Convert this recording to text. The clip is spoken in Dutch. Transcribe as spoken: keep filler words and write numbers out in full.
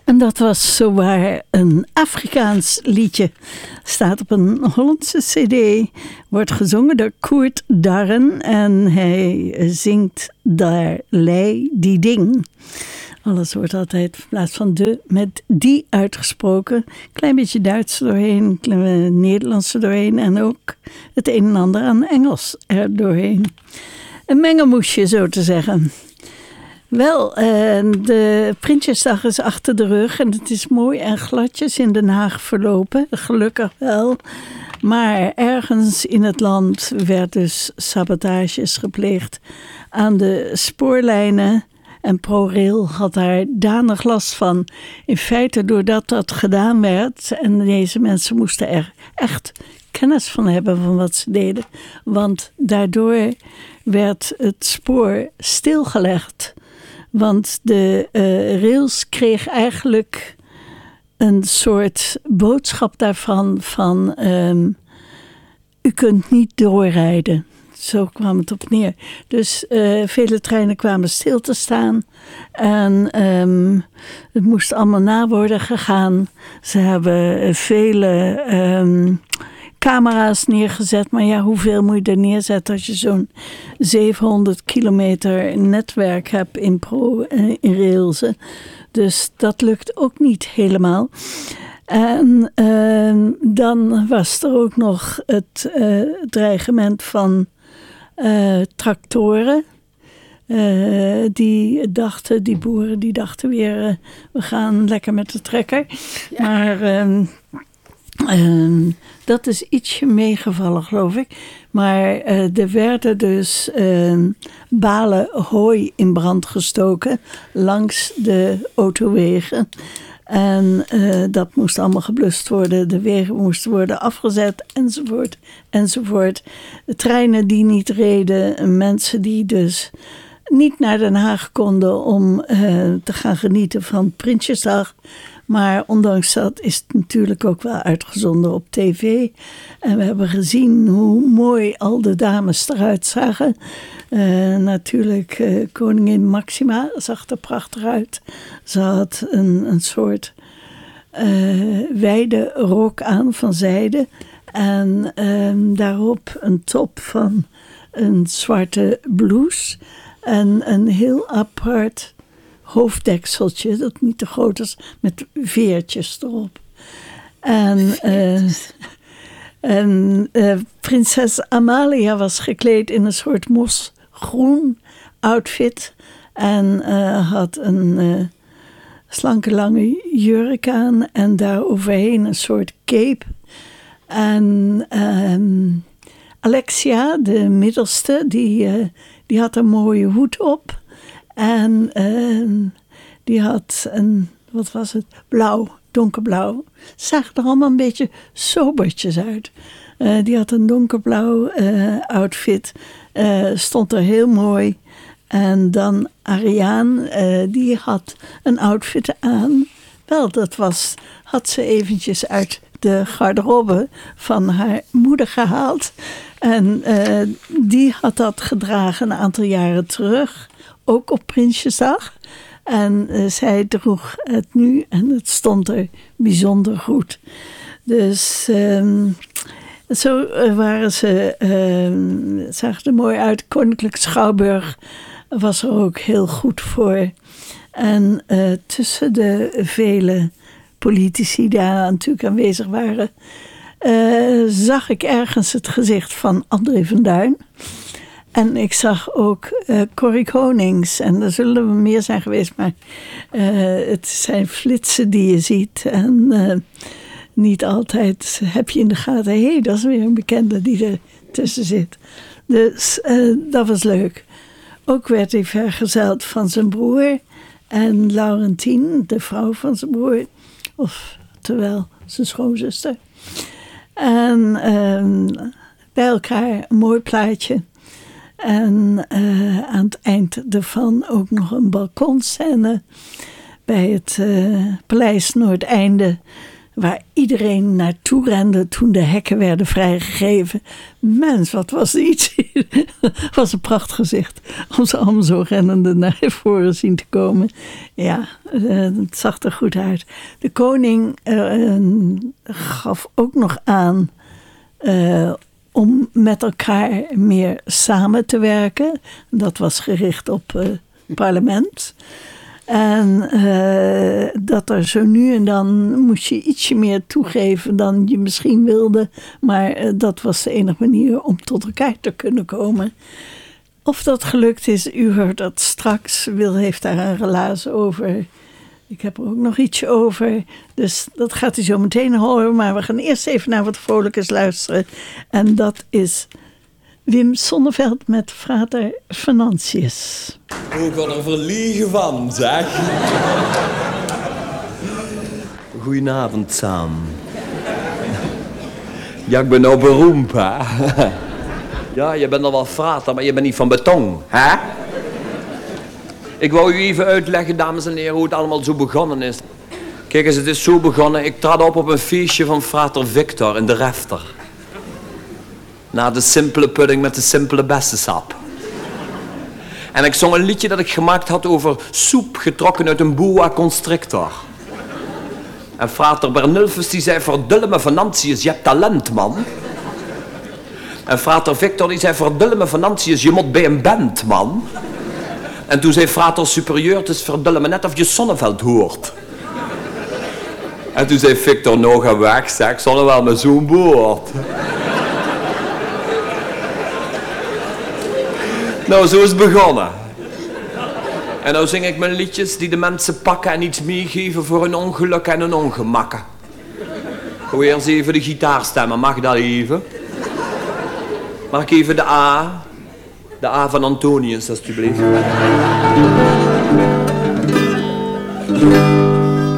En dat was zowaar een Afrikaans liedje. Staat op een Hollandse cd. Wordt gezongen door Koert Darren. En hij zingt daar lei die ding. Alles wordt altijd in plaats van de met die uitgesproken. Klein beetje Duits doorheen, klein Nederlands er doorheen. En ook het een en ander aan Engels er doorheen. Een mengelmoesje zo te zeggen. Wel, de Prinsjesdag is achter de rug en het is mooi en gladjes in Den Haag verlopen, gelukkig wel. Maar ergens in het land werd dus sabotages gepleegd aan de spoorlijnen. En ProRail had daar danig last van. In feite doordat dat gedaan werd en deze mensen moesten er echt kennis van hebben van wat ze deden. Want daardoor werd het spoor stilgelegd. Want de uh, rails kreeg eigenlijk een soort boodschap daarvan van um, u kunt niet doorrijden. Zo kwam het op neer. Dus uh, vele treinen kwamen stil te staan. En um, het moest allemaal na worden gegaan. Ze hebben vele um, camera's neergezet. Maar ja, hoeveel moet je er neerzetten als je zo'n zevenhonderd kilometer netwerk hebt in, pro, uh, in railsen. Dus dat lukt ook niet helemaal. En uh, dan was er ook nog het uh, dreigement van uh, tractoren. Uh, die dachten, die boeren die dachten weer, uh, we gaan lekker met de trekker. Ja. Maar uh, uh, dat is ietsje meegevallen, geloof ik. Maar uh, er werden dus uh, balen hooi in brand gestoken langs de autowegen. En uh, dat moest allemaal geblust worden. De wegen moesten worden afgezet, enzovoort, enzovoort. De treinen die niet reden. Mensen die dus niet naar Den Haag konden om uh, te gaan genieten van Prinsjesdag. Maar ondanks dat is het natuurlijk ook wel uitgezonden op tv. En we hebben gezien hoe mooi al de dames eruit zagen. Uh, natuurlijk, uh, koningin Maxima zag er prachtig uit. Ze had een, een soort uh, wijde rok aan van zijde. En uh, daarop een top van een zwarte blouse. En een heel apart hoofddekseltje, dat niet te groot is, met veertjes erop. En, uh, en uh, prinses Amalia was gekleed in een soort mosgroen outfit. En uh, had een uh, slanke lange jurk aan en daar overheen een soort cape. En uh, Alexia, de middelste, die, uh, die had een mooie hoed op. En uh, die had een, wat was het, blauw, donkerblauw. Zag er allemaal een beetje sobertjes uit. Uh, die had een donkerblauw uh, outfit, uh, stond er heel mooi. En dan Ariane, uh, die had een outfit aan. Wel, dat was, had ze eventjes uit de garderobe van haar moeder gehaald. En uh, die had dat gedragen een aantal jaren terug. Ook op Prinsjesdag. En uh, zij droeg het nu en het stond er bijzonder goed. Dus um, zo waren ze, uh, zagen er mooi uit. Koninklijk Schouwburg was er ook heel goed voor. En uh, tussen de vele politici die daar natuurlijk aanwezig waren, uh, zag ik ergens het gezicht van André van Duin. En ik zag ook uh, Corrie Konings. En er zullen er meer zijn geweest. Maar uh, het zijn flitsen die je ziet. En uh, niet altijd heb je in de gaten. Hé, hey, dat is weer een bekende die er tussen zit. Dus uh, dat was leuk. Ook werd hij vergezeld van zijn broer. En Laurentien, de vrouw van zijn broer. Of terwijl zijn schoonzuster. En uh, bij elkaar een mooi plaatje. En uh, aan het eind ervan ook nog een balkonscène bij het uh, Paleis Noordeinde. waar iedereen naartoe rende toen de hekken werden vrijgegeven. Mens, wat was iets. Het was een prachtgezicht om ze allemaal zo rennende naar voren zien te komen. Ja, het zag er goed uit. De koning uh, gaf ook nog aan uh, om met elkaar meer samen te werken. Dat was gericht op uh, het parlement. En uh, dat er zo nu en dan moest je ietsje meer toegeven dan je misschien wilde. Maar uh, dat was de enige manier om tot elkaar te kunnen komen. Of dat gelukt is, u hoort dat straks. Wil heeft daar een relaas over. Ik heb er ook nog iets over. Dus dat gaat u zo meteen horen. Maar we gaan eerst even naar wat vrolijkers luisteren. En dat is Wim Sonneveld met Frater Venantius. Ik word er verliegen van, zeg. Goedenavond, Sam. Ja, ik ben nou beroemd, hè. Ja, je bent al wel frater, maar je bent niet van beton, hè? Ik wou u even uitleggen, dames en heren, hoe het allemaal zo begonnen is. Kijk eens, het is zo begonnen. Ik trad op op een feestje van frater Victor in de Refter. Na de simpele pudding met de simpele bessensap. En ik zong een liedje dat ik gemaakt had over soep getrokken uit een boa constrictor. En frater Bernulphus die zei, verdulle me Venantius, je hebt talent, man. En frater Victor die zei, verdulle me Venantius, je moet bij een band, man. En toen zei frater Superieur, het is verdulle me net of je Sonneveld hoort. En toen zei Victor, nou ga weg, zeg, Sonneveld met zo'n boord. Nou, zo is het begonnen. En nou zing ik mijn liedjes die de mensen pakken en iets meegeven voor hun ongeluk en hun ongemakken. Gooi eerst even de gitaarstemmen, mag dat even? Mag ik even de A? De A van Antonius, alstublieft.